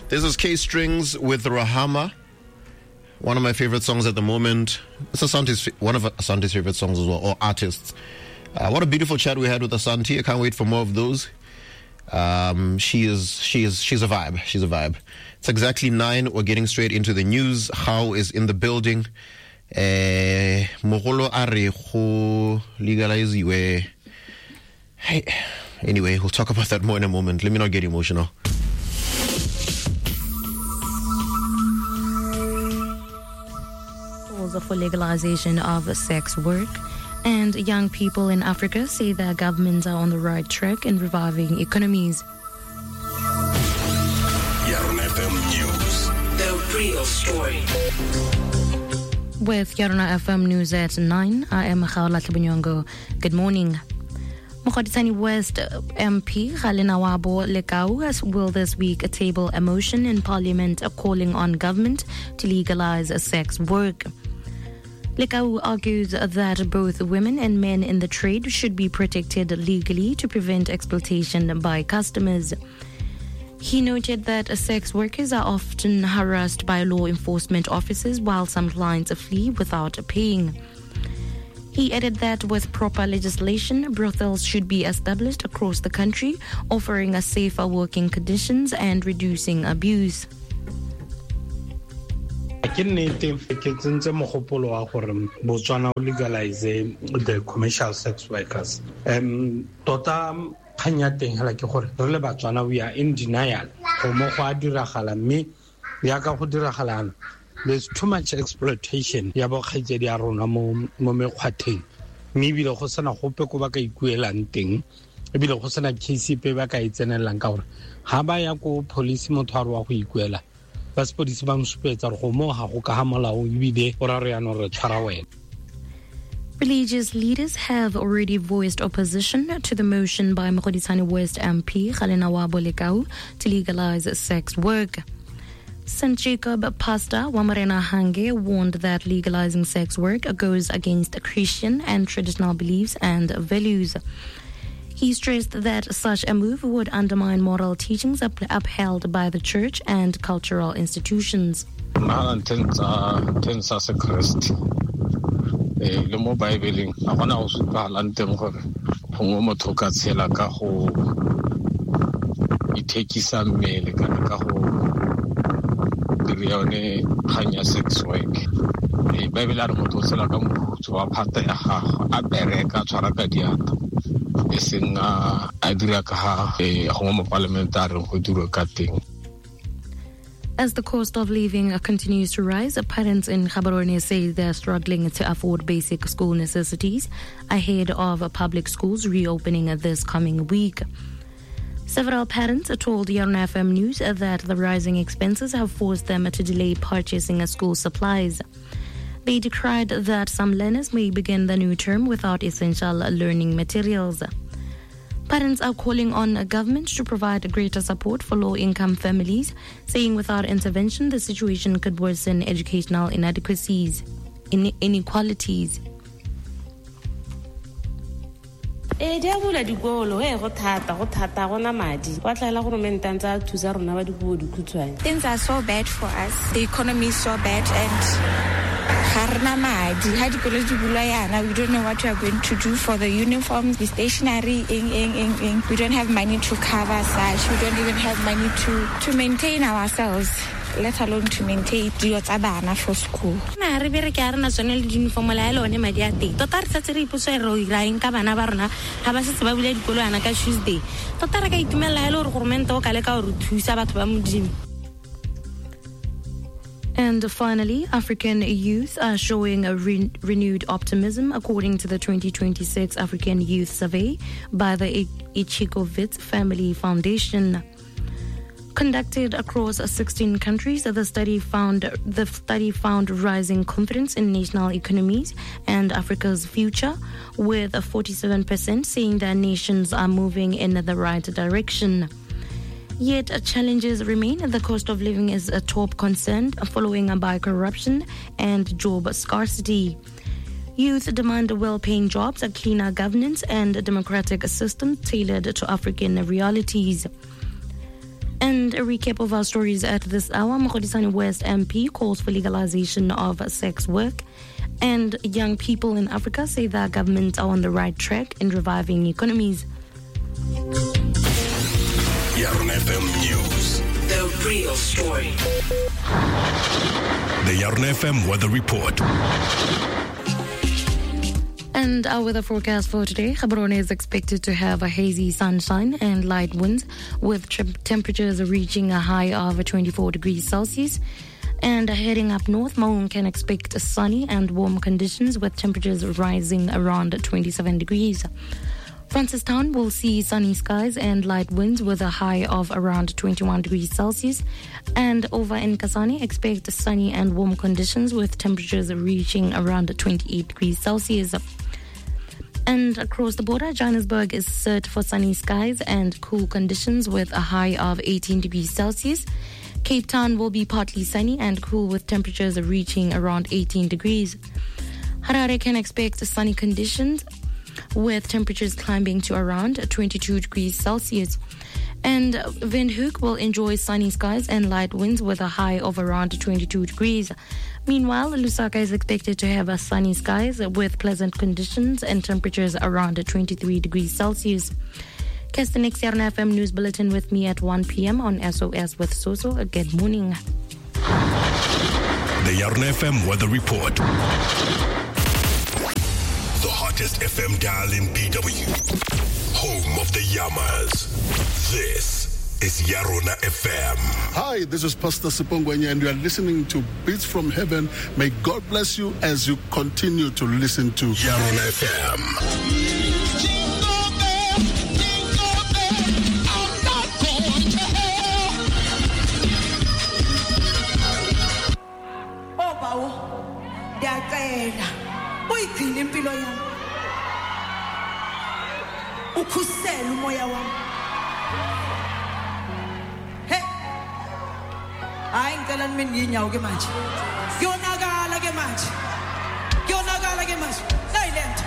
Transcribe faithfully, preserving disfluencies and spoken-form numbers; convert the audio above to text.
This is K Strings with Rahama. One of my favorite songs at the moment. It's Asante's, one of Asante's favorite songs as well, or artists. Uh, what a beautiful chat we had with Asante. I can't wait for more of those. Um, she is, she is, she's a vibe. She's a vibe. It's exactly nine. We're getting straight into the news. How is in the building. Mogolo are go legalize. Hey, anyway, we'll talk about that more in a moment. Let me not get emotional. For legalization of sex work, and young people in Africa say their governments are on the right track in reviving economies. Yarn F M News, the real story. With Yarn F M News at nine, I am Khaola Tlhabunyongo. Good morning. Mokgwadisane West M P Galenawabo Lekau will this week table a motion in Parliament calling on government to legalize sex work. Lekau argues that both women and men in the trade should be protected legally to prevent exploitation by customers. He noted that sex workers are often harassed by law enforcement officers while some clients flee without paying. He added that with proper legislation, brothels should be established across the country, offering a safer working conditions and reducing abuse. Ke nnete ke tsentse mogopolo wa gore Botswana o legalize the commercial sex workers. Um tota khanya teng hala ke gore re le Batswana we are in denial go mo go a diragala mme ya ka go diragalana. There's too much exploitation ya bo khaitsedi ya rona mo mo mekgwatheng mme bile go sana gope ko ba ka ikuelang teng e bile go sana case pe ba ka itsenelang ka gore ha ba ya ko police motho a wa go ikuela. Religious leaders have already voiced opposition to the motion by Mokgwadisane West M P Galenawabo Lekau to legalize sex work. Saint Jacob Pastor Wamarena Hange warned that legalizing sex work goes against Christian and traditional beliefs and values. He stressed that such a move would undermine moral teachings up- upheld by the church and cultural institutions. Sex work. Bible are mo tsela ka motho wa phata ya gago a bereka tshwara ka diata e seng a dira ka ha go mo parliamentary go dira ka teng. As the cost of living continues to rise, parents in Gaborone say they're struggling to afford basic school necessities ahead of public schools reopening this coming week. Several parents told Yarn F M News that the rising expenses have forced them to delay purchasing school supplies. They decried that some learners may begin the new term without essential learning materials. Parents are calling on a government to provide greater support for low-income families, saying without intervention, the situation could worsen educational inadequacies, inequalities. E dia bula dikolo e go thata go thata gona madi wa tlaela gore mentantsa thusa rona ba dikolo dikhutswane. Things are so bad for us. The economy is so bad and harna madi ha dikolo di bula yana, we don't know what we are going to do for the uniforms, the stationery, ing, ing, ing, ing. We don't have money to cover such. We don't even have money to to maintain ourselves, let alone to maintain dilo tsa bana for school. Na re bere ke a rena tsone le uniform la ele one madi a teng tota re tsa re ipuso e ro iraing ka bana ba rona ha ba se ba bula dikolo yana ka Tuesday tota re ka itumela ele gore government o ka le ka go thusa batho ba modimo. And finally, African youth are showing a re- renewed optimism according to the twenty twenty-six African Youth Survey by the I- Ichikovitz Family Foundation. Conducted across sixteen countries, the study found the study found rising confidence in national economies and Africa's future, with forty-seven percent saying that nations are moving in the right direction. Yet challenges remain. The cost of living is a top concern, following by corruption and job scarcity. Youth demand well-paying jobs, a cleaner governance, and a democratic system tailored to African realities. And a recap of our stories at this hour. Mokgodisane West M P calls for legalization of sex work. And young people in Africa say that governments are on the right track in reviving economies. Yarn F M News. The real story. The Yarn F M Weather Report. And our weather forecast for today, Gaborone is expected to have a hazy sunshine and light winds with temperatures reaching a high of twenty-four degrees Celsius. And heading up north, Maun can expect sunny and warm conditions with temperatures rising around twenty-seven degrees. Francistown will see sunny skies and light winds with a high of around twenty-one degrees Celsius. And over in Kasane, expect sunny and warm conditions with temperatures reaching around twenty-eight degrees Celsius. And across the border, Johannesburg is set for sunny skies and cool conditions with a high of eighteen degrees Celsius. Cape Town will be partly sunny and cool with temperatures reaching around eighteen degrees. Harare can expect sunny conditions with temperatures climbing to around twenty-two degrees Celsius. And Windhoek will enjoy sunny skies and light winds with a high of around twenty-two degrees. Meanwhile, Lusaka is expected to have a sunny skies with pleasant conditions and temperatures around twenty-three degrees Celsius. Catch the next Yarn F M News Bulletin with me at one p.m. on S O S with Soso. Good morning. The Yarn F M Weather Report. The hottest F M dial in P W. Home of the Yamas. This is Yarona F M. Hi, this is Pastor Sipongwenya and you are listening to Beats from Heaven. May God bless you as you continue to listen to Yarona F M. Uyigcina impilo yami. Ukhusela umoya wami. Hey. Hayi ngicela nimi nginyawo ke manje. Kuyonakala ke manje. Kuyonakala ke manje. Silent.